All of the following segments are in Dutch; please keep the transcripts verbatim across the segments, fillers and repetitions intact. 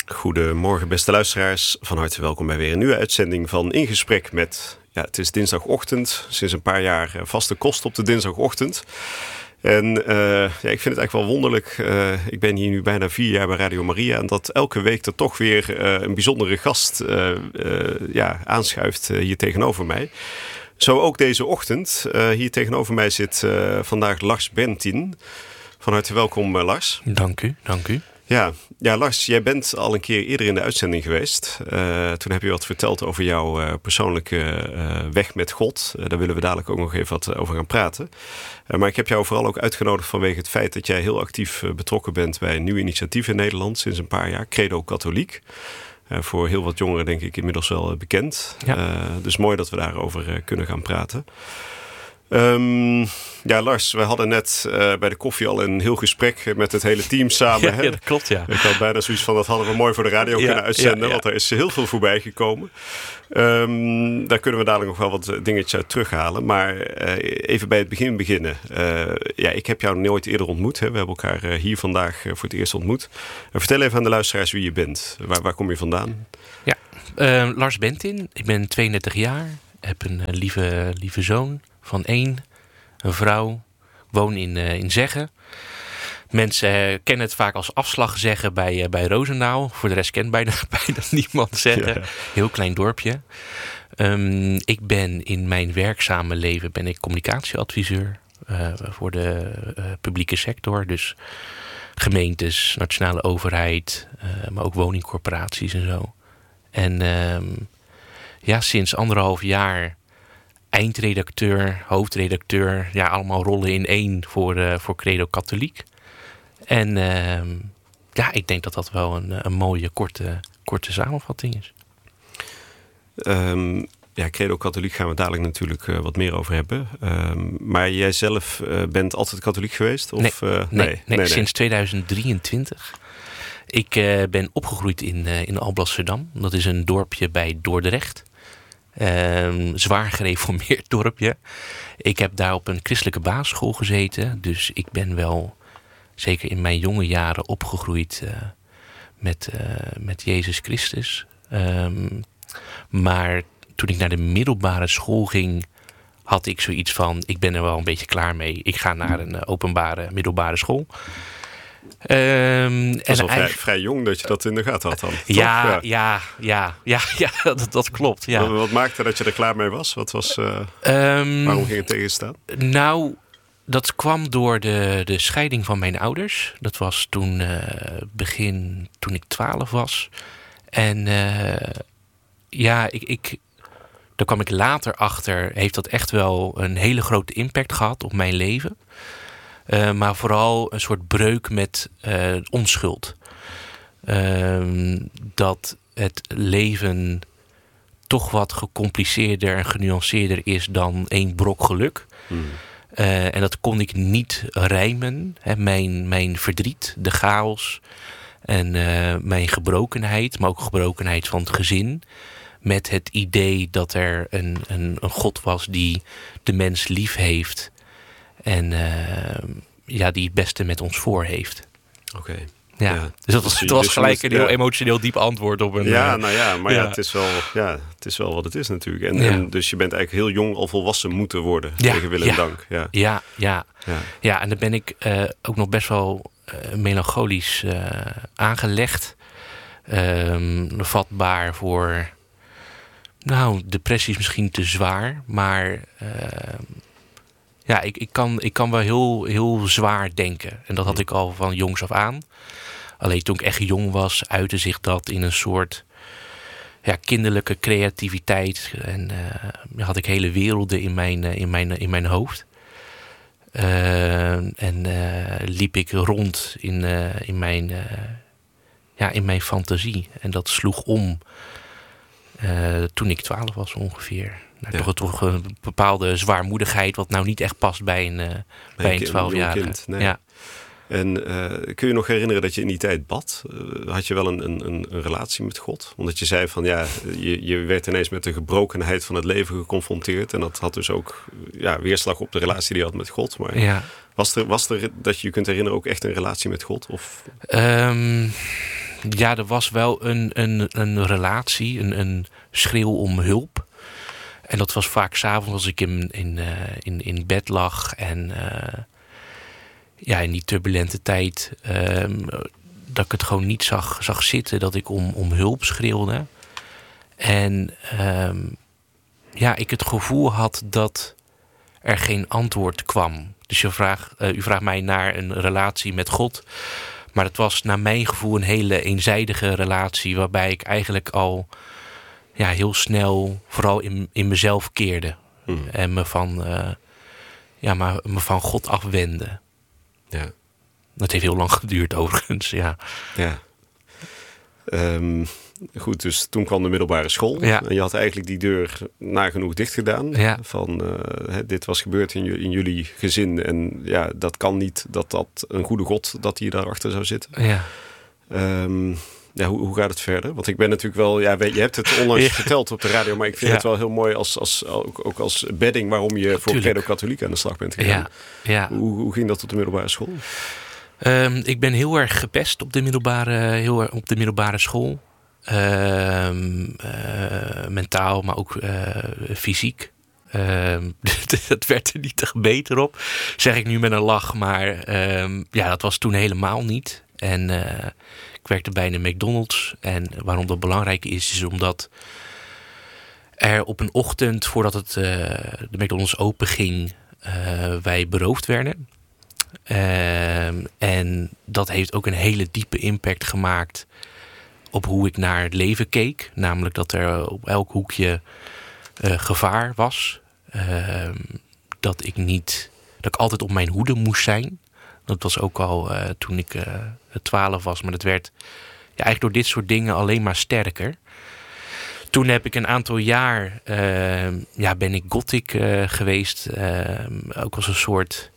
Goedemorgen beste luisteraars, van harte welkom bij weer een nieuwe uitzending van In Gesprek met... Ja, het is dinsdagochtend, sinds een paar jaar vaste kost op de dinsdagochtend. En uh, ja, ik vind het eigenlijk wel wonderlijk, uh, ik ben hier nu bijna vier jaar bij Radio Maria... en dat elke week er toch weer uh, een bijzondere gast uh, uh, ja, aanschuift uh, hier tegenover mij. Zo ook deze ochtend. Uh, hier tegenover mij zit uh, vandaag Lars Bentin. Van harte welkom uh, Lars. Dank u, dank u. Ja, ja, Lars, jij bent al een keer eerder in de uitzending geweest. Uh, toen heb je wat verteld over jouw uh, persoonlijke uh, weg met God. Uh, daar willen we dadelijk ook nog even wat over gaan praten. Uh, maar ik heb jou vooral ook uitgenodigd vanwege het feit dat jij heel actief uh, betrokken bent bij een nieuw initiatief in Nederland sinds een paar jaar. Credo Katholiek. Uh, voor heel wat jongeren denk ik inmiddels wel uh, bekend. Ja. Uh, dus mooi dat we daarover uh, kunnen gaan praten. Um, ja, Lars, we hadden net uh, bij de koffie al een heel gesprek met het hele team samen. Ja, hè? ja, dat klopt, ja. Ik had bijna zoiets van, dat hadden we mooi voor de radio ja, kunnen uitzenden. Ja, ja. Want er is heel veel voorbij gekomen. Um, daar kunnen we dadelijk nog wel wat dingetjes uit terughalen. Maar uh, even bij het begin beginnen. Uh, ja, ik heb jou nooit eerder ontmoet. Hè? We hebben elkaar uh, hier vandaag uh, voor het eerst ontmoet. Uh, vertel even aan de luisteraars wie je bent. Waar, waar kom je vandaan? Ja, uh, Lars Bentin. Ik ben tweeëndertig jaar. Heb een uh, lieve, lieve zoon van één. Een vrouw. Woon in, uh, in Zeggen. Mensen uh, kennen het vaak als afslag Zeggen bij, uh, bij Roosendaal. Voor de rest kent bijna, bijna niemand Zeggen. Ja. Heel klein dorpje. Um, ik ben in mijn werkzame leven ben ik communicatieadviseur. Uh, voor de uh, publieke sector. Dus gemeentes, nationale overheid. Uh, maar ook woningcorporaties en zo. En um, ja, sinds anderhalf jaar... eindredacteur, hoofdredacteur, ja, allemaal rollen in één voor, uh, voor Credo Katholiek. En uh, ja, ik denk dat dat wel een, een mooie, korte, korte samenvatting is. Um, ja, Credo Katholiek gaan we dadelijk natuurlijk uh, wat meer over hebben. Um, maar jij zelf uh, bent altijd katholiek geweest? Of, nee, uh, nee, nee, nee, nee, nee, sinds tweeduizend drieëntwintig. Ik uh, ben opgegroeid in, uh, in Alblasserdam. Dat is een dorpje bij Dordrecht. Um, zwaar gereformeerd dorpje. Ik heb daar op een christelijke basisschool gezeten. Dus ik ben wel, zeker in mijn jonge jaren, opgegroeid uh, met, uh, met Jezus Christus. Um, maar toen ik naar de middelbare school ging, had ik zoiets van, ik ben er wel een beetje klaar mee. Ik ga naar een uh, openbare middelbare school. Um, dat is al vrij, vrij jong dat je dat in de gaten had dan. Ja, ja, ja, ja, ja, ja dat, dat klopt. Ja. Wat, wat maakte dat je er klaar mee was? Wat was uh, um, waarom ging het tegenstaan? Nou, dat kwam door de, de scheiding van mijn ouders. Dat was toen uh, begin, toen ik twaalf was. En uh, ja, ik, ik, daar kwam ik later achter. Heeft dat echt wel een hele grote impact gehad op mijn leven. Uh, maar vooral een soort breuk met uh, onschuld. Uh, dat het leven toch wat gecompliceerder en genuanceerder is dan één brok geluk. Hmm. Uh, en dat kon ik niet rijmen. Hè, mijn, mijn verdriet, de chaos en uh, mijn gebrokenheid, maar ook gebrokenheid van het gezin. Met het idee dat er een, een, een God was die de mens lief heeft. En uh, ja, die het beste met ons voor heeft. Oké. Okay. Ja. ja. Dus dat was, het was dus gelijk een heel ja. emotioneel diep antwoord op een... Ja, nou ja, maar ja, ja, het, is wel, ja het is wel wat het is natuurlijk. En, ja. en dus je bent eigenlijk heel jong al volwassen moeten worden. Ja. Tegen wil en ja. dank. Ja, ja, ja. ja. ja en dan ben ik uh, ook nog best wel uh, melancholisch uh, aangelegd. Um, vatbaar voor... Nou, depressie is misschien te zwaar, maar... Uh, Ja, ik, ik, kan, ik kan wel heel, heel zwaar denken. En dat had ik al van jongs af aan. Alleen toen ik echt jong was, uitte zich dat in een soort ja, kinderlijke creativiteit. En uh, had ik hele werelden in mijn, uh, in mijn, in mijn hoofd. Uh, en uh, liep ik rond in, uh, in, mijn, uh, ja, in mijn fantasie. En dat sloeg om uh, toen ik twaalf was ongeveer. Nou, ja. toch, toch een bepaalde zwaarmoedigheid, wat nou niet echt past bij een, uh, bij een twaalfjarige. Nee. Ja. En uh, kun je nog herinneren dat je in die tijd bad? Uh, had je wel een, een, een relatie met God? Omdat je zei van ja, je, je werd ineens met de gebrokenheid van het leven geconfronteerd. En dat had dus ook ja, weerslag op de relatie die je had met God. Maar ja. was, er, was er dat je je kunt herinneren ook echt een relatie met God? Of? Um, Ja, er was wel een, een, een relatie, een, een schreeuw om hulp. En dat was vaak 's avonds als ik in, in, uh, in, in bed lag. En uh, ja, in die turbulente tijd, um, dat ik het gewoon niet zag, zag zitten, dat ik om, om hulp schreeuwde. En um, ja, ik het gevoel had dat er geen antwoord kwam. Dus je vraagt, uh, u vraagt mij naar een relatie met God. Maar het was naar mijn gevoel een hele eenzijdige relatie, waarbij ik eigenlijk al ja, heel snel vooral in, in mezelf keerde. Mm. En me van, uh, ja, maar me van God afwendde. Ja. Dat heeft heel lang geduurd overigens, ja. Ja. Um, goed, dus toen kwam de middelbare school. Ja. En je had eigenlijk die deur nagenoeg dicht gedaan. Ja. Van, uh, hè, dit was gebeurd in, in jullie gezin. En ja, dat kan niet dat dat een goede God, dat hij daarachter zou zitten. Ja. Um, ja, hoe, hoe gaat het verder? Want ik ben natuurlijk wel... Ja, je hebt het onlangs ja. verteld op de radio, maar ik vind ja. het wel heel mooi als, als, ook, ook als bedding waarom je voor Credo Katholiek aan de slag bent gegaan. Ja. Ja. Hoe, hoe ging dat op de middelbare school? Um, ik ben heel erg gepest op de middelbare, heel erg op de middelbare school. Um, uh, mentaal, maar ook uh, fysiek. Um, dat werd er niet echt beter op. Zeg ik nu met een lach, maar um, ja, dat was toen helemaal niet. En uh, ik werkte bij de McDonald's. En waarom dat belangrijk is, is omdat er op een ochtend voordat het, uh, de McDonald's open ging, uh, wij beroofd werden. Um, en dat heeft ook een hele diepe impact gemaakt op hoe ik naar het leven keek. Namelijk dat er op elk hoekje uh, gevaar was. Uh, dat ik niet, dat ik altijd op mijn hoede moest zijn. Dat was ook al uh, toen ik uh, twaalf was. Maar dat werd ja, eigenlijk door dit soort dingen alleen maar sterker. Toen heb ik een aantal jaar uh, ja, ben ik gothic uh, geweest. Uh, ook als een soort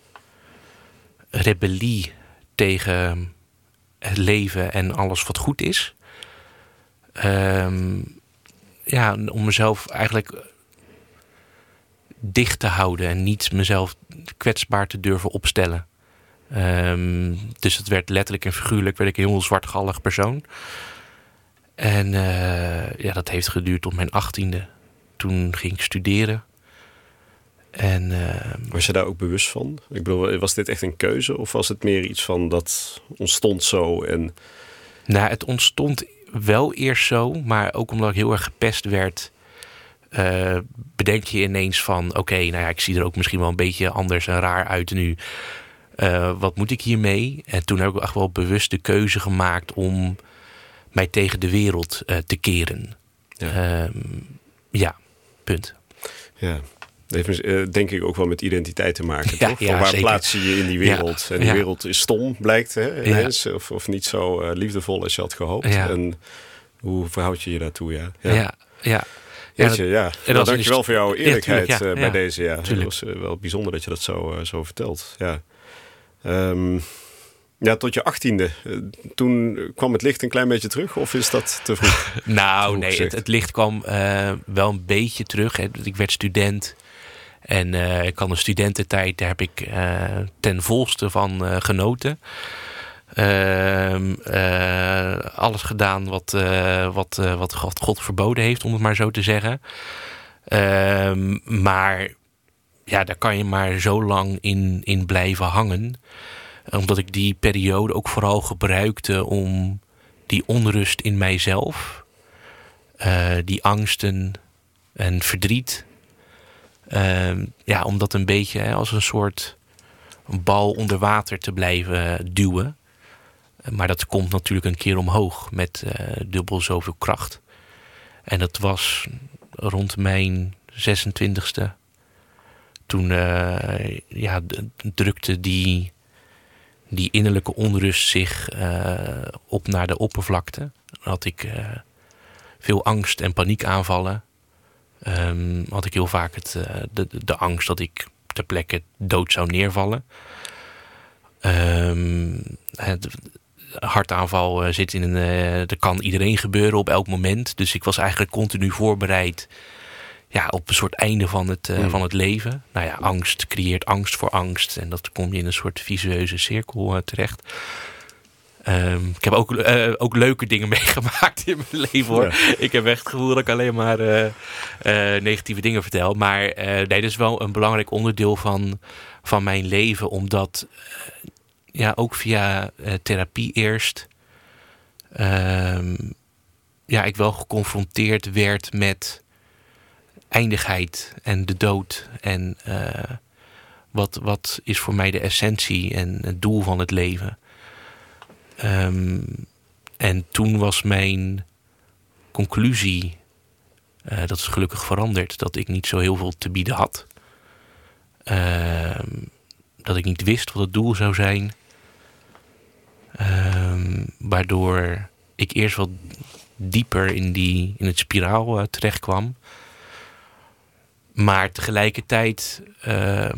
rebellie tegen het leven en alles wat goed is. Um, ja, om mezelf eigenlijk dicht te houden en niet mezelf kwetsbaar te durven opstellen. Um, dus het werd letterlijk en figuurlijk werd ik een heel zwartgallig persoon. En uh, ja, dat heeft geduurd tot mijn achttiende. Toen ging ik studeren. En, uh, was je daar ook bewust van? Ik bedoel, was dit echt een keuze? Of was het meer iets van dat ontstond zo? En... Nou, het ontstond wel eerst zo. Maar ook omdat ik heel erg gepest werd, Uh, bedenk je ineens van oké, okay, nou ja, ik zie er ook misschien wel een beetje anders en raar uit nu. Uh, wat moet ik hiermee? En toen heb ik echt wel bewust de keuze gemaakt om mij tegen de wereld uh, te keren. Ja, um, ja punt. Ja. Dat heeft uh, denk ik ook wel met identiteit te maken, ja, toch? Ja, van waar zeker. plaats je je in die wereld? Ja, en die ja. wereld is stom, blijkt, hè? Ineens, ja. of, of niet zo uh, liefdevol als je had gehoopt. Ja. En hoe verhoud je je daartoe? Ja, ja. ja, ja. Ja, je, ja. En nou, dankjewel st- voor jouw eerlijkheid ja, ja, uh, bij ja, deze. Ja. Het was uh, wel bijzonder dat je dat zo, uh, zo vertelt. Ja. Um, ja, tot je achttiende. Uh, toen kwam het licht een klein beetje terug? Of is dat te vroeg? nou, te vroeg nee. Het, het licht kwam uh, wel een beetje terug. Hè. Ik werd student. En uh, ik had een studententijd. Daar heb ik uh, ten volste van uh, genoten. Uh, uh, alles gedaan wat, uh, wat, uh, wat God verboden heeft, om het maar zo te zeggen. Uh, maar ja, daar kan je maar zo lang in, in blijven hangen. Omdat ik die periode ook vooral gebruikte om die onrust in mijzelf, uh, die angsten en verdriet, uh, ja, om dat een beetje hè, als een soort een bal onder water te blijven duwen. Maar dat komt natuurlijk een keer omhoog met uh, dubbel zoveel kracht. En dat was rond mijn zesentwintigste. Toen uh, ja, drukte die, die innerlijke onrust zich uh, op naar de oppervlakte. Dan had ik uh, veel angst en paniekaanvallen. Um, had ik heel vaak het, uh, de, de angst dat ik ter plekke dood zou neervallen. Um, het, hartaanval uh, zit in een... Uh, dat kan iedereen gebeuren op elk moment. Dus ik was eigenlijk continu voorbereid ja, op een soort einde van het, uh, mm. van het leven. Nou ja, angst creëert angst voor angst. En dat kom je in een soort visueuze cirkel uh, terecht. Um, ik heb ook, uh, ook leuke dingen meegemaakt in mijn leven, hoor. Ja. Ik heb echt het gevoel dat ik alleen maar uh, uh, negatieve dingen vertel. Maar uh, nee, dat is wel een belangrijk onderdeel van, van mijn leven. Omdat, uh, ja, ook via uh, therapie eerst... Uh, ja, ik wel geconfronteerd werd met eindigheid en de dood. En uh, wat, wat is voor mij de essentie en het doel van het leven? Um, en toen was mijn conclusie, uh, dat is gelukkig veranderd, dat ik niet zo heel veel te bieden had. Uh, dat ik niet wist wat het doel zou zijn. Uh, waardoor ik eerst wat dieper in, die, in het spiraal uh, terecht kwam. Maar tegelijkertijd... Uh,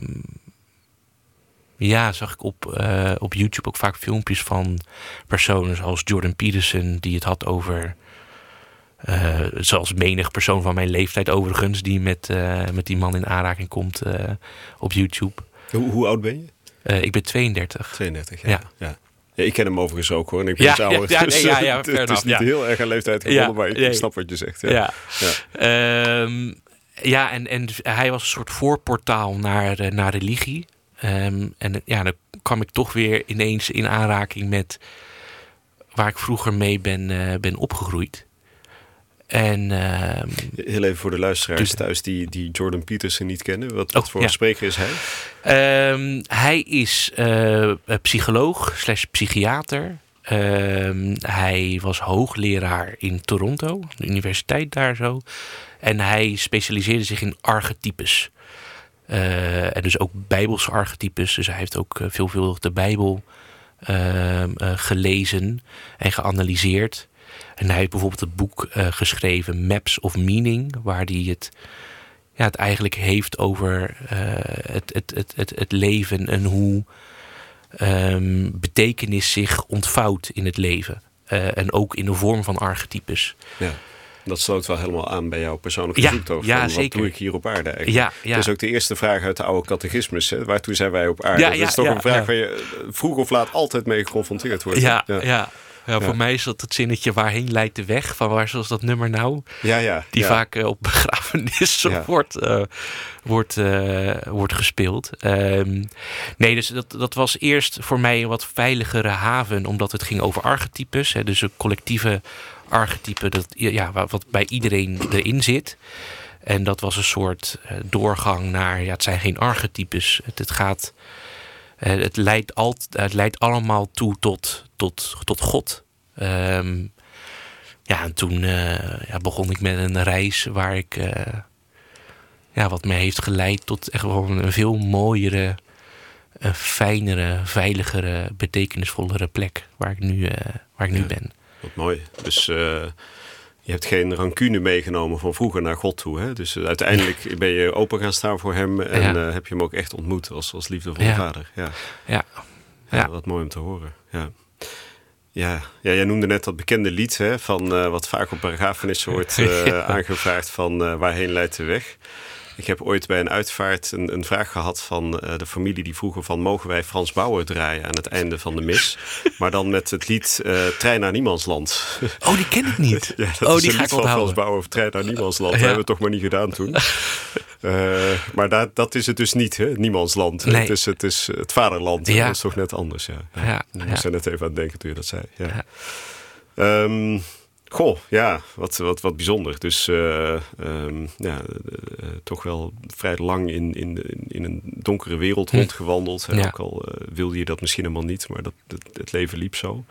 Ja, zag ik op, uh, op YouTube ook vaak filmpjes van personen zoals Jordan Peterson, die het had over, uh, zoals menig persoon van mijn leeftijd overigens, die met, uh, met die man in aanraking komt uh, op YouTube. Hoe, hoe oud ben je? Uh, ik ben tweeëndertig. tweeëndertig, ja. ja. ja. Ja, ik ken hem overigens ook, hoor. En ik ben ja, iets ouder. Ja, ja, dus, nee, ja, ja, het, het is niet ja. heel erg aan leeftijd gebonden, ja, maar ik nee. snap wat je zegt. Ja, ja. ja. Um, ja en, en hij was een soort voorportaal naar, uh, naar religie. Um, en ja, dan kwam ik toch weer ineens in aanraking met waar ik vroeger mee ben, uh, ben opgegroeid. En, uh, Heel even voor de luisteraars dus, thuis die, die Jordan Peterson niet kennen. Wat, wat oh, voor ja. spreker is hij? Um, hij is uh, psycholoog slash psychiater. Um, hij was hoogleraar in Toronto, de universiteit daar zo. En hij specialiseerde zich in archetypes. Uh, en dus ook bijbelse archetypes. Dus hij heeft ook uh, veelvuldig de Bijbel uh, uh, gelezen en geanalyseerd. En hij heeft bijvoorbeeld het boek uh, geschreven Maps of Meaning, waar hij het, ja, het eigenlijk heeft over uh, het, het, het, het, het leven en hoe um, betekenis zich ontvouwt in het leven. Uh, en ook in de vorm van archetypes. Ja. Dat sloot wel helemaal aan bij jouw persoonlijke ja, zoektocht. Ja, wat zeker. doe ik hier op aarde eigenlijk? Ja, ja. Dat is ook de eerste vraag uit de oude catechismus. Hè? Waartoe zijn wij op aarde? Ja, dat ja, is toch ja, een vraag ja. waar je vroeg of laat altijd mee geconfronteerd wordt. Ja, ja. ja. ja. Ja, voor ja. mij is dat het zinnetje waarheen leidt de weg. Van waar zoals dat nummer nou? Ja, ja. Die ja. vaak uh, op begrafenissen ja. wordt, uh, wordt, uh, wordt gespeeld. Um, nee, dus dat, dat was eerst voor mij een wat veiligere haven. Omdat het ging over archetypes. Hè, dus een collectieve archetype dat, ja, wat bij iedereen erin zit. En dat was een soort uh, doorgang naar... Ja, het zijn geen archetypes. Het, het gaat... Uh, het, leidt al, het leidt allemaal toe tot, tot, tot God. Um, ja, en toen uh, ja, begon ik met een reis waar ik... Uh, ja, wat mij heeft geleid tot echt wel een veel mooiere... een fijnere, veiligere, betekenisvollere plek waar ik nu, uh, waar ik nu ja, ben. Wat mooi. Dus... Uh... Je hebt geen rancune meegenomen van vroeger naar God toe. Hè? Dus uiteindelijk ben je open gaan staan voor hem. En ja. uh, heb je hem ook echt ontmoet als, als liefdevolle ja. vader. Ja. Ja. Ja. Ja. Wat mooi om te horen. Ja. Ja. Ja, jij noemde net dat bekende lied. Hè, van, uh, wat vaak op begrafenissen wordt uh, ja. aangevraagd van uh, waarheen leidt de weg. Ik heb ooit bij een uitvaart een, een vraag gehad van uh, de familie die vroegen van... mogen wij Frans Bauer draaien aan het einde van de mis? Maar dan met het lied uh, Trein naar Niemandsland. Oh, die ken ik niet. Ja, dat oh, is die een ga lied ik van onthouden. Frans Bauer of Trein naar Niemandsland. Ja. Dat hebben we toch maar niet gedaan toen. Uh, maar dat, dat is het dus niet, hè? Niemandsland. Nee. Het, is, het is het vaderland. Ja. Dat is toch net anders, ja. ja. ja. Ik moest ja. er net even aan denken toen je dat zei. Ja. Ja. Um, Goh, ja, wat, wat, wat bijzonder. Dus uh, um, ja, uh, toch wel vrij lang in, in, in een donkere wereld hm. rondgewandeld. Ja. Ook al uh, wilde je dat misschien helemaal niet, maar dat, het, het leven liep zo.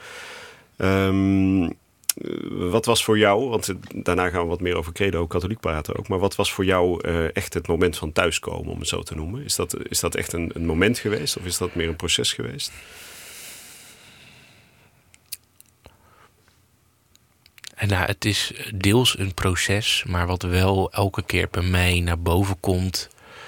Um, wat was voor jou, want daarna gaan we wat meer over credo katholiek praten ook. Maar wat was voor jou uh, echt het moment van thuiskomen, om het zo te noemen? Is dat, is dat echt een, een moment geweest of is dat meer een proces geweest? En nou, het is deels een proces, maar wat wel elke keer bij mij naar boven komt.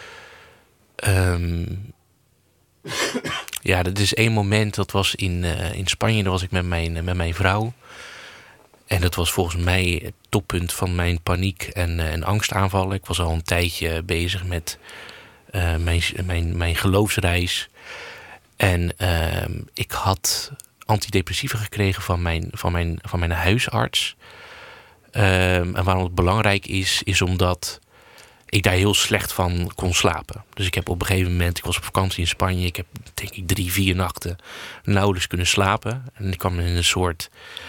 Um, ja, dat is één moment, dat was in, uh, in Spanje, daar was ik met mijn, uh, met mijn vrouw. En dat was volgens mij het toppunt van mijn paniek en, uh, en angstaanvallen. Ik was al een tijdje bezig met uh, mijn, mijn, mijn geloofsreis. En uh, ik had antidepressiva gekregen van mijn, van mijn, van mijn huisarts. Um, en waarom het belangrijk is, is omdat ik daar heel slecht van kon slapen. Dus ik heb op een gegeven moment, ik was op vakantie in Spanje, ik heb denk ik drie, vier nachten nauwelijks kunnen slapen. En ik kwam in een soort,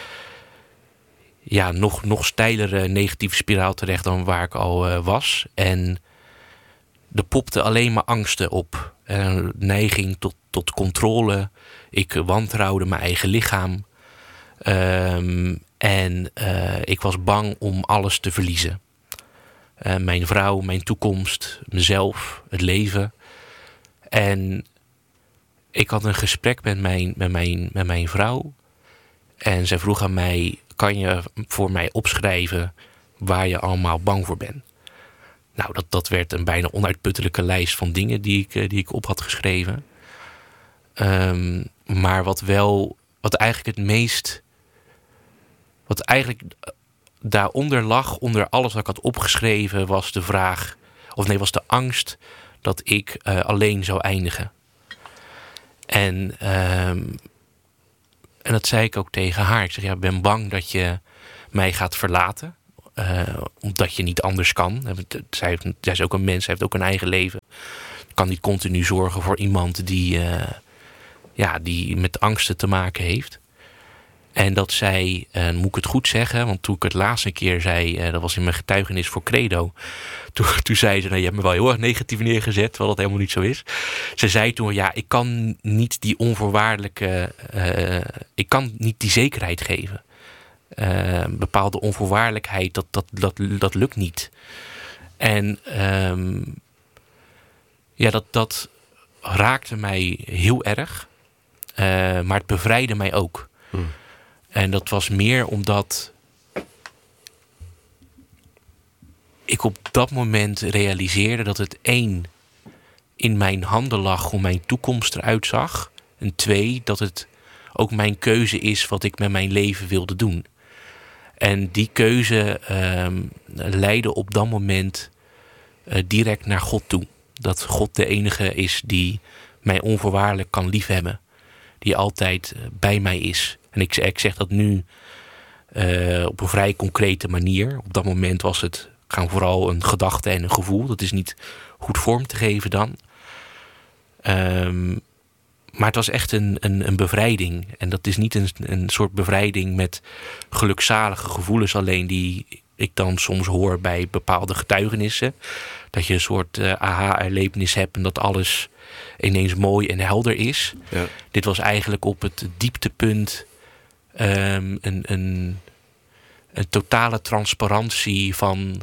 ja, nog, nog steilere negatieve spiraal terecht dan waar ik al uh, was. En er popte alleen maar angsten op. Een neiging tot, tot controle. Ik wantrouwde mijn eigen lichaam. Um, en uh, ik was bang om alles te verliezen. Uh, mijn vrouw, mijn toekomst, mezelf, het leven. En ik had een gesprek met mijn, met mijn, met mijn vrouw. En zij vroeg aan mij, kan je voor mij opschrijven waar je allemaal bang voor bent? Nou, dat, dat werd een bijna onuitputtelijke lijst van dingen die ik, die ik op had geschreven. Um, maar wat wel, wat eigenlijk het meest, wat eigenlijk daaronder lag, onder alles wat ik had opgeschreven, was de vraag, of nee, was de angst dat ik uh, alleen zou eindigen. En, um, en dat zei ik ook tegen haar. Ik zeg, ja, ik ben bang dat je mij gaat verlaten. Uh, omdat je niet anders kan. Zij, heeft, zij is ook een mens, zij heeft ook een eigen leven. Kan niet continu zorgen voor iemand die, uh, ja, die met angsten te maken heeft. En dat zij, uh, moet ik het goed zeggen, want toen ik het laatste keer zei, uh, dat was in mijn getuigenis voor Credo. Toen, toen zei ze, nou, je hebt me wel heel erg negatief neergezet, terwijl dat helemaal niet zo is. Ze zei toen, ja, ik kan niet die onvoorwaardelijke, uh, ik kan niet die zekerheid geven. Uh, bepaalde onvoorwaardelijkheid, dat, dat, dat, dat lukt niet. En um, ja, dat, dat raakte mij heel erg. Uh, maar het bevrijdde mij ook. Hmm. En dat was meer omdat ik op dat moment realiseerde dat het één, in mijn handen lag hoe mijn toekomst eruit zag. En twee, dat het ook mijn keuze is wat ik met mijn leven wilde doen. En die keuze um, leidde op dat moment uh, direct naar God toe. Dat God de enige is die mij onvoorwaardelijk kan liefhebben. Die altijd uh, bij mij is. En ik, ik zeg dat nu uh, op een vrij concrete manier. Op dat moment was het gaan vooral een gedachte en een gevoel. Dat is niet goed vorm te geven dan. Um, Maar het was echt een, een, een bevrijding. En dat is niet een, een soort bevrijding met gelukzalige gevoelens alleen, die ik dan soms hoor bij bepaalde getuigenissen. Dat je een soort uh, aha-erlevenis hebt en dat alles ineens mooi en helder is. Ja. Dit was eigenlijk op het dieptepunt um, een, een, een totale transparantie van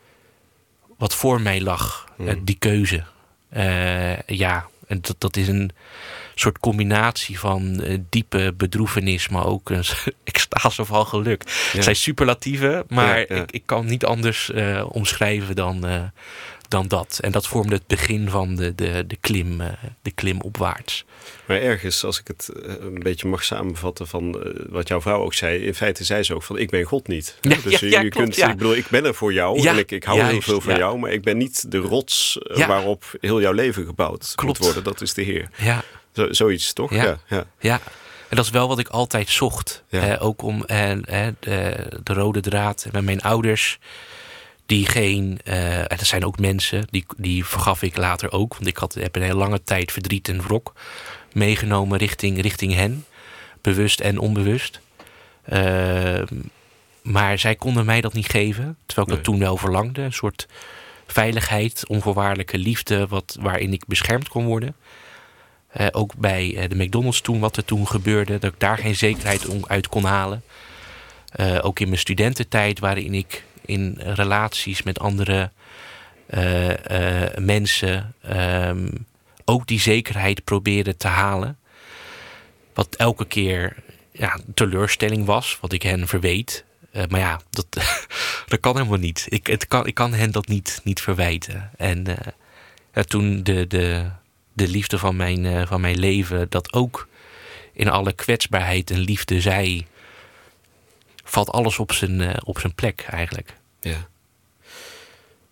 wat voor mij lag. Hmm. Uh, die keuze. Uh, ja, en dat, dat is een soort combinatie van uh, diepe bedroefenis, maar ook een extase van geluk. Ja. Het zijn superlatieven, maar ja, ja. Ik, ik kan niet anders uh, omschrijven dan, uh, dan dat. En dat vormde het begin van de, de, de, klim, uh, de klim opwaarts. Maar ergens, als ik het een beetje mag samenvatten van uh, wat jouw vrouw ook zei, in feite zei ze ook van, ik ben God niet. Ja, dus ja, je, ja, je klopt, kunt, ja. ik bedoel, ik ben er voor jou ja, en ik, ik hou juist, heel veel van ja. jou, maar ik ben niet de rots uh, ja. waarop heel jouw leven gebouwd klopt. moet worden. Dat is de Heer. Ja. Zo, zoiets, toch? Ja. Ja, ja. ja. En dat is wel wat ik altijd zocht. Ja. Eh, ook om eh, de, de rode draad met mijn ouders. Die geen, uh, en er zijn ook mensen, die, die vergaf ik later ook. Want ik had, heb een hele lange tijd verdriet en wrok meegenomen richting, richting hen. Bewust en onbewust. Uh, maar zij konden mij dat niet geven. Terwijl ik nee. dat toen wel verlangde. Een soort veiligheid, onvoorwaardelijke liefde, wat, waarin ik beschermd kon worden. Uh, ook bij uh, de McDonald's toen, wat er toen gebeurde. Dat ik daar geen zekerheid uit kon halen. Uh, ook in mijn studententijd, waarin ik in relaties met andere uh, uh, mensen um, ook die zekerheid probeerde te halen. Wat elke keer ja, teleurstelling was, wat ik hen verweet. Uh, maar ja, dat, dat kan helemaal niet. Ik, het kan, ik kan hen dat niet, niet verwijten. En uh, ja, toen de, de, de liefde van mijn, uh, van mijn leven, dat ook in alle kwetsbaarheid en liefde zei, valt alles op zijn, uh, op zijn plek eigenlijk. Ja.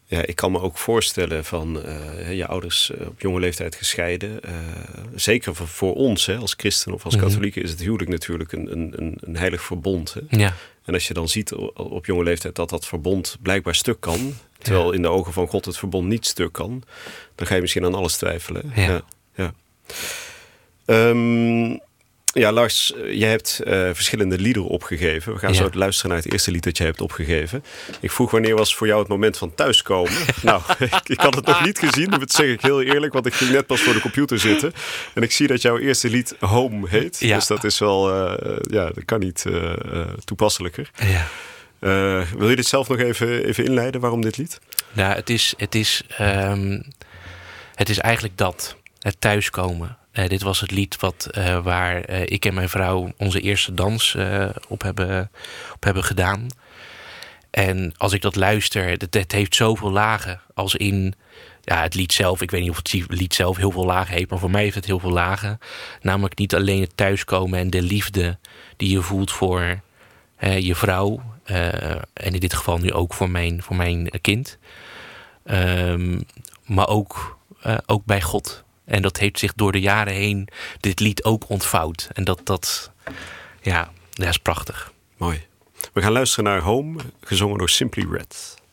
Ja, ik kan me ook voorstellen van uh, je ouders uh, op jonge leeftijd gescheiden. Uh, zeker voor, voor ons hè, als christen of als mm-hmm. katholieken is het huwelijk natuurlijk een, een, een heilig verbond. Hè? Ja. En als je dan ziet op jonge leeftijd dat dat verbond blijkbaar stuk kan, terwijl ja. in de ogen van God het verbond niet stuk kan, dan ga je misschien aan alles twijfelen. Ja. Ja, ja. Um, ja Lars, jij hebt uh, verschillende liederen opgegeven. We gaan ja. zo luisteren naar het eerste lied dat jij hebt opgegeven. Ik vroeg wanneer was voor jou het moment van thuiskomen? nou, ik, ik had het nog niet gezien, dat zeg ik heel eerlijk, want ik ging net pas voor de computer zitten. En ik zie dat jouw eerste lied Home heet. Ja. Dus dat is wel, uh, ja, dat kan niet uh, uh, toepasselijker. Ja. Uh, wil je dit zelf nog even, even inleiden? Waarom dit lied? Nou, het is, het is, um, het is eigenlijk dat, het thuiskomen. Uh, dit was het lied wat, uh, waar uh, ik en mijn vrouw onze eerste dans uh, op, hebben, op hebben gedaan. En als ik dat luister, het, het heeft zoveel lagen. Als in ja, het lied zelf, ik weet niet of het lied zelf heel veel lagen heeft, maar voor mij heeft het heel veel lagen. Namelijk niet alleen het thuiskomen en de liefde die je voelt voor uh, je vrouw. Uh, en in dit geval nu ook voor mijn, voor mijn kind. Um, maar ook, uh, ook bij God. En dat heeft zich door de jaren heen dit lied ook ontvouwd. En dat, dat, ja, dat is prachtig. Mooi. We gaan luisteren naar Home, gezongen door Simply Red.